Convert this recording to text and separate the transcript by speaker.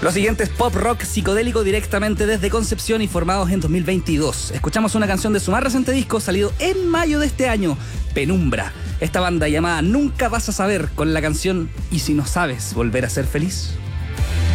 Speaker 1: Lo siguiente es pop rock psicodélico directamente desde Concepción y formados en 2022. Escuchamos una canción de su más reciente disco salido en mayo de este año, Penumbra. Esta banda llamada Nunca Vas a Saber con la canción ¿Y si no sabes volver a ser feliz?